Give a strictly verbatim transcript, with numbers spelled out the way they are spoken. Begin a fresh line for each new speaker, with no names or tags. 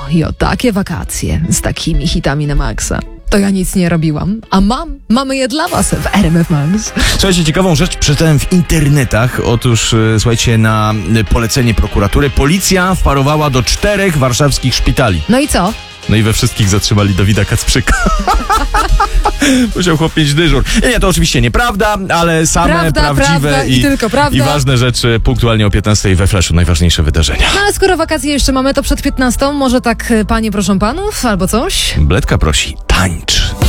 i o takie wakacje z takimi hitami na maksa. To ja nic nie robiłam, a mam, mamy je dla was w R M F Max.
Słuchajcie, ciekawą rzecz przeczytałem w internetach. Otóż, e, słuchajcie, na polecenie prokuratury policja wparowała do czterech warszawskich szpitali.
No i co?
No i we wszystkich zatrzymali Dawida Kacprzyka. Musiał chłop mieć dyżur. Nie, nie, to oczywiście nieprawda, ale same
Prawda,
prawdziwe
prawda i
i,
tylko prawda.
i ważne rzeczy punktualnie o piętnastej we Flashu. Najważniejsze wydarzenia.
No ale skoro wakacje jeszcze mamy, to przed piętnastą może tak, panie proszę panów, albo coś?
Bledka prosi, tańcz.